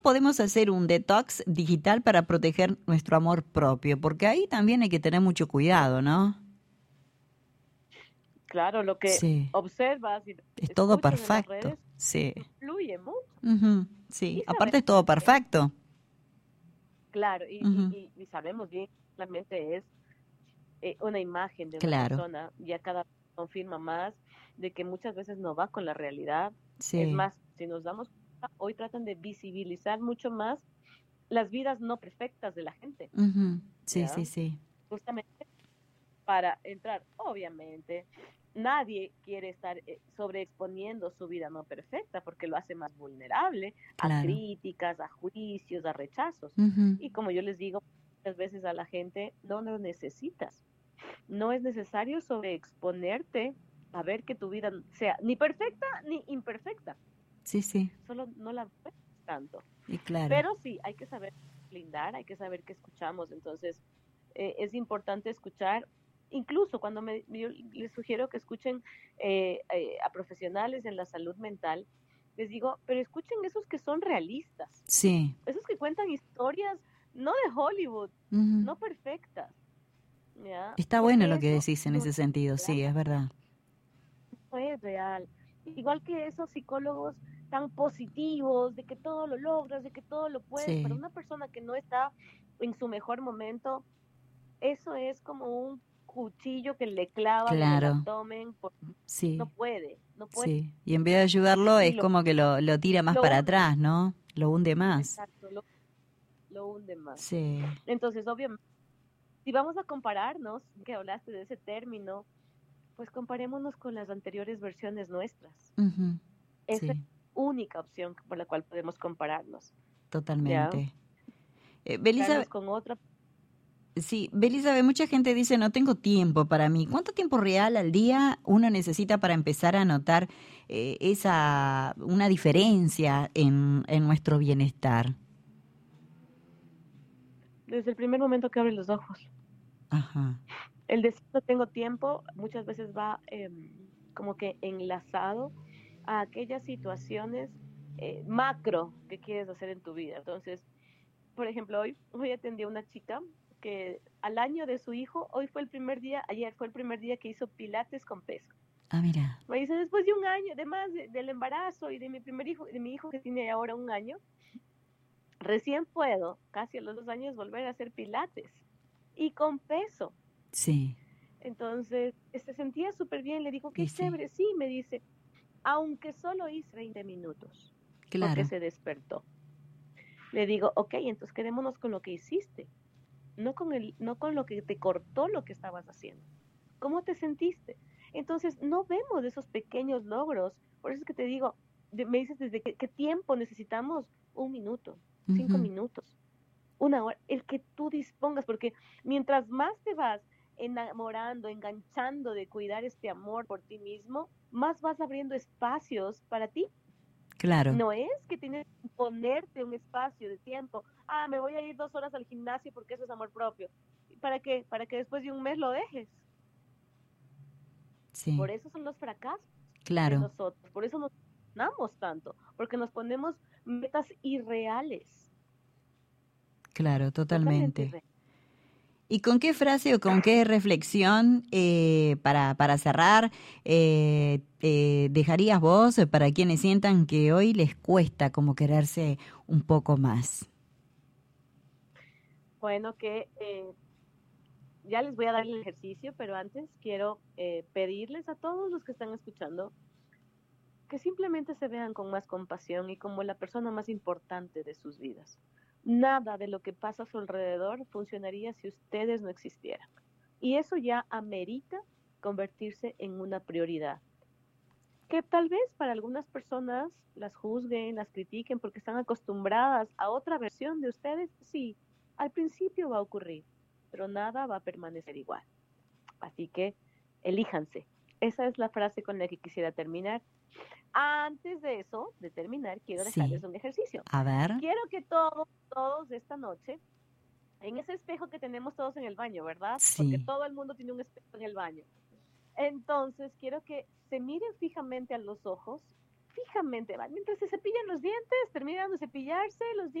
podemos hacer un detox digital para proteger nuestro amor propio? Porque ahí también hay que tener mucho cuidado, ¿no? Claro, lo que Sí, observas y es todo escuchas en las perfecto. redes Sí, influye mucho. ujú, sí. Y Aparte es sabemos todo bien, perfecto. claro, Ujú, y sabemos bien, la mente es una imagen de una claro, persona, ya cada vez confirma más de que muchas veces no va con la realidad. Es sí. más, si nos damos cuenta, hoy tratan de visibilizar mucho más las vidas no perfectas de la gente, Ujú, sí, sí, ¿ya? sí. Justamente para entrar, obviamente, nadie quiere estar sobreexponiendo su vida no perfecta porque lo hace más vulnerable a Claro. críticas, a juicios, a rechazos. Ujú, Y como yo les digo muchas veces a la gente, no lo necesitas. No es necesario sobreexponerte a ver que tu vida sea ni perfecta ni imperfecta. sí, sí. Solo no la ves tanto. Y claro. Pero sí, hay que saber blindar, hay que saber qué escuchamos. Entonces, es importante escuchar, incluso cuando yo les sugiero que escuchen a profesionales en la salud mental, les digo, pero escuchen esos que son realistas, Sí. esos que cuentan historias no de Hollywood, Ujú. no perfectas, ¿ya? Está bueno Porque lo que eso decís en no ese es sentido, real, sí, es verdad. no es real. Igual que esos psicólogos tan positivos, de que todo lo logras, de que todo lo puedes, pero Sí, una persona que no está en su mejor momento, eso es como un cuchillo que le clavan en el claro, abdomen, no sí, puede, no puede. sí. Y en vez de ayudarlo Y es como que lo tira más lo para hunde, atrás, ¿no? Lo hunde más. exacto, lo hunde más. Sí. Entonces, obviamente, si vamos a compararnos, que hablaste de ese término, pues comparémonos con las anteriores versiones nuestras. Ujú, Esa es sí, la única opción por la cual podemos compararnos, ¿ya? totalmente. Compararnos Belisa, con otra. sí, Belisa, mucha gente dice no tengo tiempo para mí. ¿Cuánto tiempo real al día uno necesita para empezar a notar una diferencia en nuestro bienestar? Desde el primer momento que abres los ojos. Ajá, El decir no tengo tiempo muchas veces va como que enlazado a aquellas situaciones macro que quieres hacer en tu vida. Entonces, por ejemplo, hoy atendí a una chica que al año de su hijo, hoy fue el primer día, ayer fue el primer día que hizo pilates con peso. ah, mira, Me dice, después de un año, además del embarazo y de mi primer hijo, de mi hijo que tiene ahora un año, recién puedo, casi a los 2 años, volver a hacer pilates y con peso. sí, Entonces, se sentía súper bien, le digo, qué y sí, chévere, sí, me dice, aunque solo hice 20 minutos, porque claro. se despertó. Le digo, ok, entonces quedémonos con lo que hiciste, no con lo que te cortó lo que estabas haciendo. ¿Cómo te sentiste? Entonces, no vemos esos pequeños logros. Por eso es que te digo, me dices desde qué tiempo necesitamos, 1 minuto, cinco Ujú, minutos, 1 hora, el que tú dispongas, porque mientras más te vas enamorando, enganchando de cuidar este amor por ti mismo, más vas abriendo espacios para ti. claro. No es que tienes que ponerte un espacio de tiempo. Ah, me voy a ir 2 horas al gimnasio porque eso es amor propio. ¿Para qué? Para que después de un mes lo dejes. Sí, Por eso son los fracasos de claro, nosotros. Por eso nos ganamos tanto. Porque nos ponemos metas irreales. claro, Totalmente totalmente. irreales. ¿Y con qué frase o con qué reflexión para cerrar dejarías vos para quienes sientan que hoy les cuesta como quererse un poco más? Bueno, que ya les voy a dar el ejercicio, pero antes quiero pedirles a todos los que están escuchando que simplemente se vean con más compasión y como la persona más importante de sus vidas. Nada de lo que pasa a su alrededor funcionaría si ustedes no existieran. Y eso ya amerita convertirse en una prioridad. Que tal vez para algunas personas las juzguen, las critiquen porque están acostumbradas a otra versión de ustedes. Sí, al principio va a ocurrir, pero nada va a permanecer igual. Así que elíjanse. Esa es la frase con la que quisiera terminar. Antes de eso, de terminar, quiero dejarles Sí, un ejercicio. a ver, Quiero que todos esta noche, en ese espejo que tenemos todos en el baño, ¿verdad? Porque sí, todo el mundo tiene un espejo en el baño. Entonces, quiero que se miren fijamente a los ojos fijamente, ¿va? Mientras se cepillan los dientes, terminan de cepillarse los